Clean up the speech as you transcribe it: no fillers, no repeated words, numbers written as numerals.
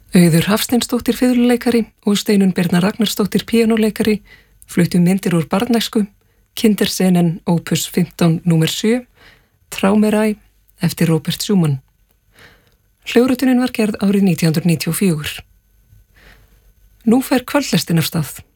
Auður Hafsteinsdóttir fiðluleikari og Steinunn Birna Ragnarsdóttir píanóleikari fluttu myndir úr barnæsku, Kinderscenen opus 15 nr. 7, Traumerei eftir Robert Schumann. Hljóðritunin var gerð árið 1994. Nú fer kvöldlestin af stað.